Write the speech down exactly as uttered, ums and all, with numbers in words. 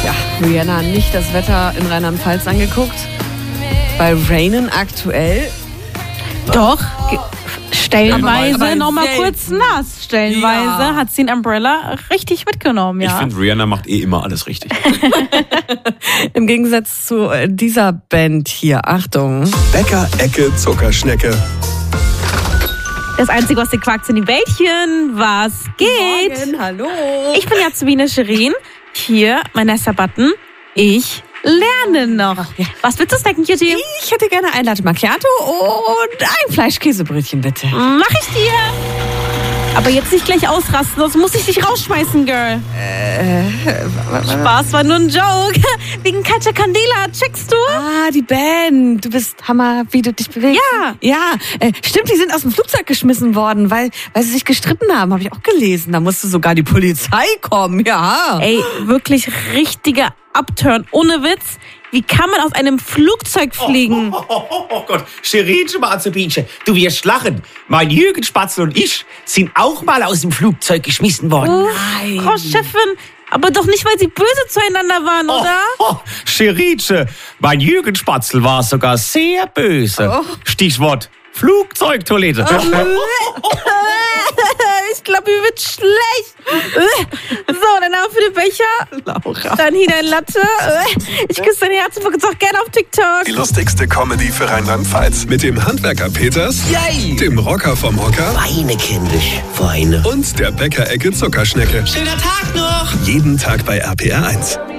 Ja, Rihanna nicht das Wetter in Rheinland-Pfalz angeguckt. Bei Rainen aktuell. Doch, ge- stellenweise Aber- aber noch mal selten. kurz nass. Stellenweise Ja. hat sie den Umbrella richtig mitgenommen, ja. Ich finde, Rihanna macht eh immer alles richtig. Im Gegensatz zu äh, dieser Band hier. Achtung. Bäcker, Ecke, Zuckerschnecke. Das Einzige, was dir quakt, sind die Bällchen. Was geht? Morgen, hallo. Ich bin Jasmine Scherin. Hier, mein Nester Button. Ich lerne noch. Was willst du snacken, Cutie? Ich hätte gerne ein Latte Macchiato und ein Fleischkäsebrötchen, bitte. Mach ich dir. Aber jetzt nicht gleich ausrasten, sonst muss ich dich rausschmeißen, Girl. Äh, Spaß, war nur ein Joke. Wegen Katja Candela, checkst du? Ah, die Band. Du bist Hammer, wie du dich bewegst. Ja. Ja, äh, stimmt, die sind aus dem Flugzeug geschmissen worden, weil, weil sie sich gestritten haben. Habe ich auch gelesen. Da musste sogar die Polizei kommen, ja. Ey, wirklich richtiger Upturn, ohne Witz. Wie kann man aus einem Flugzeug fliegen? Oh, oh, oh, oh Gott, Scherinchen, Marzebienchen, du wirst lachen. Mein Jürgen Spatzel und ich sind auch mal aus dem Flugzeug geschmissen worden. Uff, Frau Chefin, aber doch nicht, weil sie böse zueinander waren, Oh, oder? oh, Scherinchen, mein Jürgen Spatzel war sogar sehr böse. Oh. Stichwort Flugzeugtoilette. Ich glaube, mir wird schlecht. So, dann auch für den Becher. Laura. Dann hier dein Latte. Ich küsse dein Herz und folge uns auch gerne auf TikTok. Die lustigste Comedy für Rheinland-Pfalz. Mit dem Handwerker Peters, Yay. dem Rocker vom Hocker Feine kindisch, feine. und der Bäcker, Ecke, Zuckerschnecke. Schöner Tag noch. Jeden Tag bei R P R eins.